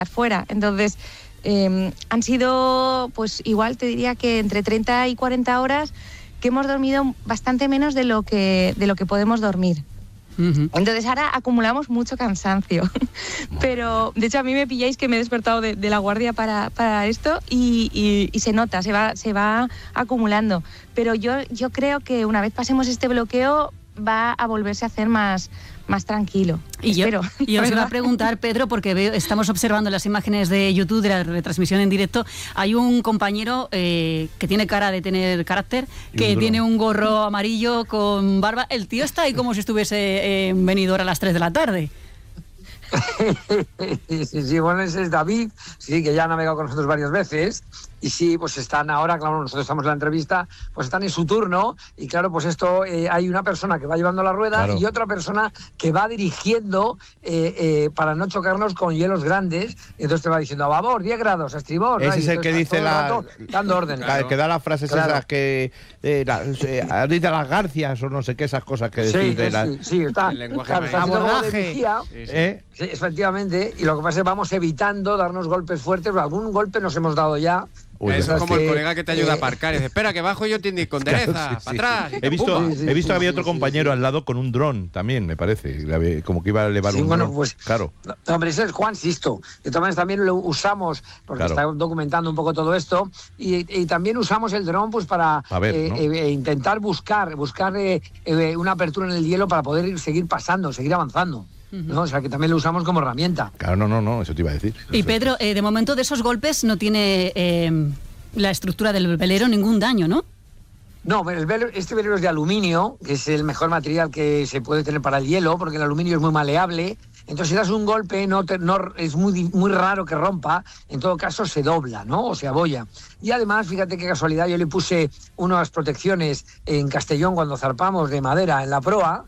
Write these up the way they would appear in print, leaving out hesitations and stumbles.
fuera. Entonces, han sido, pues igual te diría que entre 30 y 40 horas que hemos dormido bastante menos de lo que podemos dormir. Entonces ahora acumulamos mucho cansancio, pero de hecho a mí me pilláis que me he despertado de la guardia para esto y se nota, se va acumulando, pero yo creo que una vez pasemos este bloqueo va a volverse a hacer más tranquilo. Y os iba a preguntar, Pedro, porque estamos observando las imágenes de YouTube de la retransmisión en directo, hay un compañero que tiene cara de tener carácter, que tiene un gorro amarillo con barba. El tío está ahí como si estuviese en Benidorm a las 3 de la tarde. Sí, bueno, ese es David, sí, que ya ha navegado con nosotros varias veces. Y sí, pues están ahora, claro, nosotros estamos en la entrevista, pues están en su turno y claro, pues esto hay una persona que va llevando la rueda y otra persona que va dirigiendo para no chocarnos con hielos grandes, y entonces te va diciendo a babor, 10 grados, a estribor. Ese es el que dice dando órdenes. El que da las frases esas que dice las garcias o no sé qué, esas cosas que decís. Sí, está. El lenguaje abordaje. Sí, efectivamente, y lo que pasa es que vamos evitando darnos golpes fuertes, algún golpe nos hemos dado ya. Eso es como el colega que te ayuda a aparcar y dice, espera que bajo yo te indico, con dereza, para atrás. He visto que había otro compañero al lado con un dron también, me parece, como que iba a elevar un dron. Pues, claro. No, hombre, ese es Juan Sisto. De todas maneras también lo usamos, porque está documentando un poco todo esto, y también usamos el dron pues para intentar buscar una apertura en el hielo para poder seguir pasando, seguir avanzando. ¿No? O sea, que también lo usamos como herramienta. Claro, no, eso te iba a decir. Y Pedro, de momento de esos golpes no tiene la estructura del velero ningún daño, ¿no? No, este velero es de aluminio, que es el mejor material que se puede tener para el hielo, porque el aluminio es muy maleable. Entonces, si das un golpe, no es muy raro que rompa. En todo caso, se dobla, ¿no? O se abolla. Y además, fíjate qué casualidad, yo le puse unas protecciones en Castellón cuando zarpamos de madera en la proa,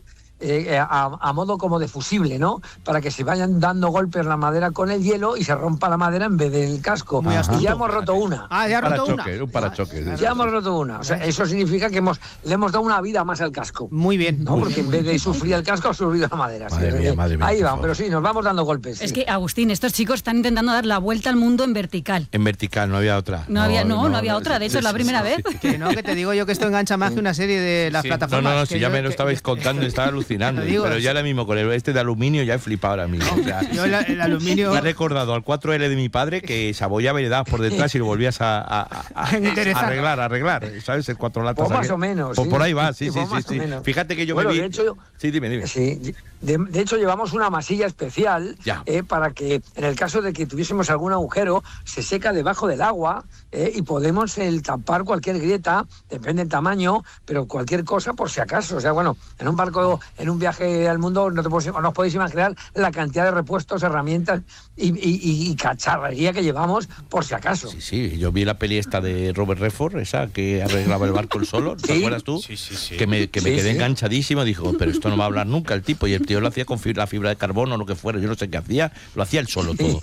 a modo como de fusible, ¿no? Para que se vayan dando golpes la madera con el hielo y se rompa la madera en vez del casco. Y ya hemos roto una. Ya roto una. Un parachoque. Ya hemos roto una. O sea, eso significa que le hemos dado una vida más al casco. Muy bien. ¿No? Porque en vez de sufrir el casco, ha sufrido la madera. Madre mía, ahí vamos, pero sí, nos vamos dando golpes. Es que, Agustín, estos chicos están intentando dar la vuelta al mundo en vertical. En vertical, no había otra. No había otra, de hecho es la primera vez. Que te digo yo que esto engancha más que una serie de las plataformas. No, si ya me lo estabais contando, estaba alucinando. Pero ya ahora mismo con este de aluminio ya he flipado ahora mismo. O sea, yo el aluminio... Me ha recordado al 4L de mi padre que se abollaba y le dabas por detrás y lo volvías a arreglar, ¿sabes? El 4 latas. O más o menos. Por ahí va, sí. Fíjate que yo me vi... De hecho, sí, dime. Sí, de hecho llevamos una masilla especial para que en el caso de que tuviésemos algún agujero, se seca debajo del agua y podemos tapar cualquier grieta, depende del tamaño, pero cualquier cosa por si acaso. O sea, bueno, en un barco, en un viaje al mundo, no os podéis imaginar la cantidad de repuestos, herramientas y cacharrería que llevamos por si acaso. Sí, yo vi la peli esta de Robert Redford, esa que arreglaba el barco el solo, ¿te acuerdas tú? Sí. Que me quedé enganchadísimo, dijo, pero esto no va a hablar nunca el tipo, y el tío lo hacía con la fibra de carbono o lo que fuera, yo no sé qué hacía, lo hacía él solo todo.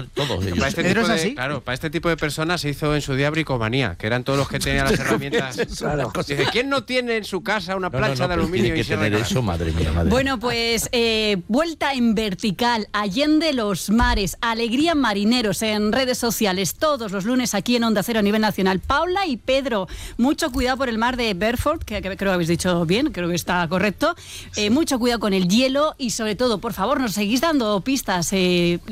Para este tipo de personas se hizo en su día bricomanía, que eran todos los que tenían las herramientas. Dice, ¿quién no tiene en su casa una plancha de aluminio? Tiene que tener eso, madre mía. Bueno, pues vuelta en vertical, allende los mares, alegría marineros en redes sociales, todos los lunes aquí en Onda Cero a nivel nacional. Paula y Pedro, mucho cuidado por el mar de Bedford, que creo que habéis dicho bien, creo que está correcto. Mucho cuidado con el hielo y sobre todo, por favor, nos seguís dando pistas.